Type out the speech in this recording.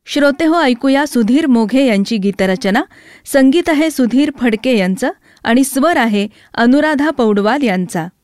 श्रोते हो, ऐकूया सुधीर मोघे यांची गीतरचना. संगीत आहे सुधीर फडके यांचं आणि स्वर आहे अनुराधा पौडवाल यांचा.